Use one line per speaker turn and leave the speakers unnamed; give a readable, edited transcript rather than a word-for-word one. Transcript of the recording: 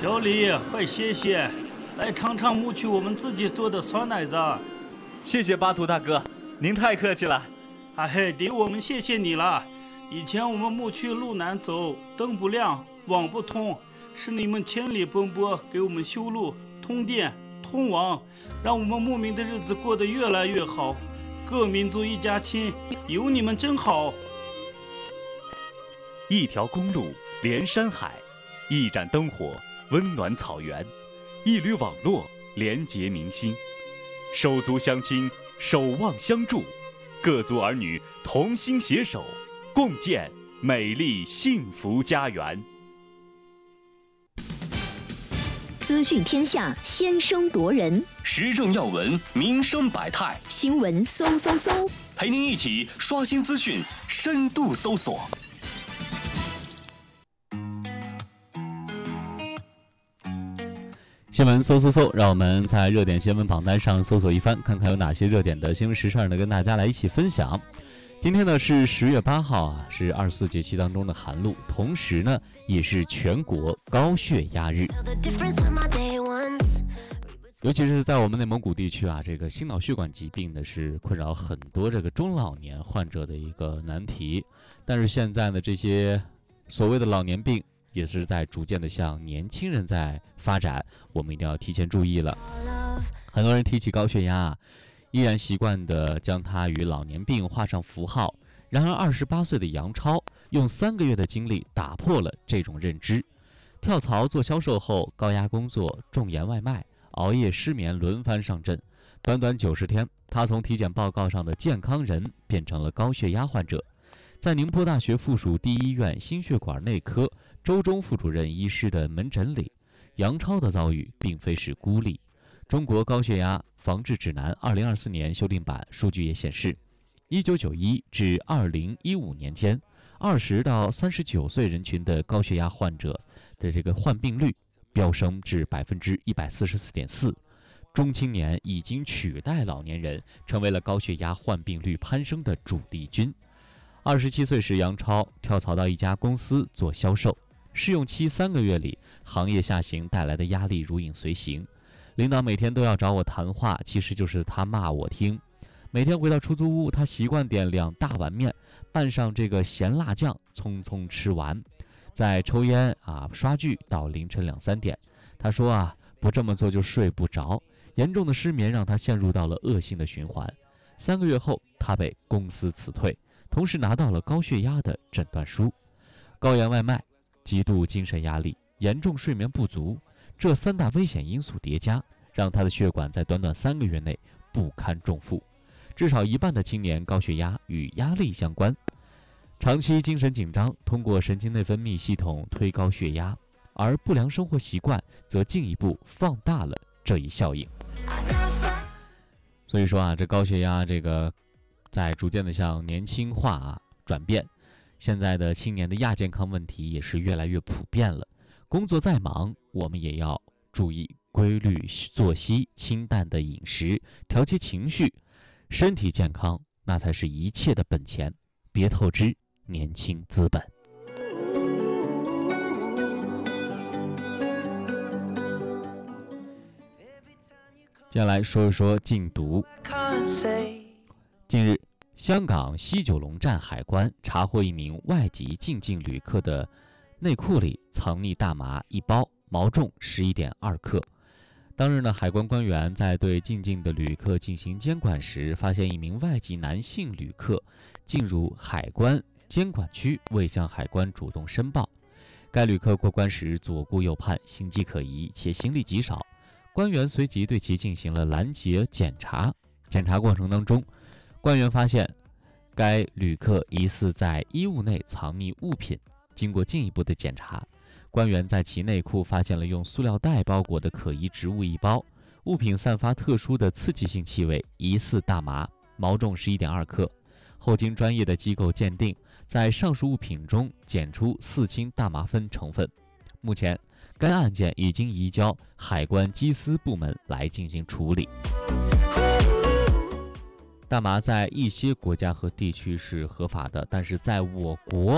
小李，快歇歇，来尝尝牧区我们自己做的酸奶子。
谢谢巴图大哥，您太客气了。
哎，得我们谢谢你了。以前我们牧区路难走，灯不亮，网不通，是你们千里奔波给我们修路、通电、通网，让我们牧民的日子过得越来越好。各民族一家亲，有你们真好。
一条公路连山海，一盏灯火温暖草原，一缕网络连结民心，手足相亲，守望相助，各族儿女同心携手，共建美丽幸福家园。
资讯天下，先声夺人，
时政要闻，民生百态，
新闻搜搜搜，
陪您一起刷新资讯，深度搜索。
新闻搜搜搜，让我们在热点新闻榜单上搜索一番，看看有哪些热点的新闻时事呢，跟大家来一起分享。今天呢是10月8号啊，是24节气当中的寒露，同时呢也是全国高血压日。尤其是在我们内蒙古地区啊，这个心脑血管疾病呢是困扰很多这个中老年患者的一个难题。但是现在呢，这些所谓的老年病也是在逐渐的向年轻人在发展，我们一定要提前注意了。很多人提起高血压啊，依然习惯地将它与老年病画上符号。然而28岁的杨超用3个月的精力打破了这种认知，跳槽做销售后，高压工作、重盐外卖、熬夜失眠轮番上阵，短短90天，他从体检报告上的健康人变成了高血压患者。在宁波大学附属第一医院心血管内科周忠副主任医师的门诊里，杨超的遭遇并非是孤立。中国高血压防治指南2024年修订版数据也显示，1991至2015年间，20到39岁人群的高血压患者的这个患病率飙升至144.4%，中青年已经取代老年人，成为了高血压患病率攀升的主力军。27岁时，杨超跳槽到一家公司做销售，试用期3个月里，行业下行带来的压力如影随形。领导每天都要找我谈话，其实就是他骂我听。每天回到出租屋，他习惯点2大碗面，拌上这个咸辣酱，匆匆吃完，再抽烟刷剧到凌晨2、3点。他说啊，不这么做就睡不着，严重的失眠让他陷入到了恶性的循环。3个月后，他被公司辞退，同时拿到了高血压的诊断书。高盐外卖、极度精神压力、严重睡眠不足，这3大危险因素叠加，让他的血管在短短3个月内不堪重负。至少1半的青年高血压与压力相关。长期精神紧张通过神经内分泌系统推高血压，而不良生活习惯则进一步放大了这一效应。所以说啊，这高血压这个在逐渐的向年轻化转变。现在的青年的亚健康问题也是越来越普遍了。工作再忙，我们也要注意规律作息、清淡的饮食，调节情绪。身体健康，那才是一切的本钱，别透支年轻资本。接下来说一说禁毒。近日，香港西九龙站海关查获一名外籍进境旅客的内裤里藏匿大麻1包，毛重11.2克。当日呢，海关官员在对进境的旅客进行监管时，发现一名外籍男性旅客进入海关监管区，未向海关主动申报。该旅客过关时左顾右盼，形迹可疑，且行李极少。官员随即对其进行了拦截检查。检查过程当中，官员发现该旅客疑似在衣物内藏匿物品。经过进一步的检查，官员在其内裤发现了用塑料袋包裹的可疑植物1包，物品散发特殊的刺激性气味，疑似大麻，毛重11.2克。后经专业的机构鉴定，在上述物品中检出4氢大麻酚成分。目前，该案件已经移交海关缉私部门来进行处理。大麻在一些国家和地区是合法的，但是在我国